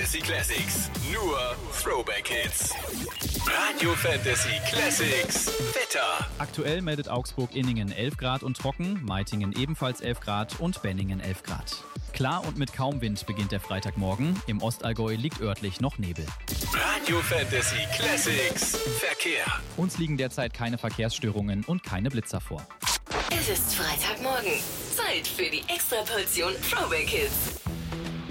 Fantasy Classics. Nur Throwback Hits. Radio Fantasy Classics. Wetter. Aktuell meldet Augsburg-Inningen 11 Grad und trocken, Meitingen ebenfalls 11 Grad und Benningen 11 Grad. Klar und mit kaum Wind beginnt der Freitagmorgen. Im Ostallgäu liegt örtlich noch Nebel. Radio Fantasy Classics. Verkehr. Uns liegen derzeit keine Verkehrsstörungen und keine Blitzer vor. Es ist Freitagmorgen. Zeit für die Extraportion Throwback Hits.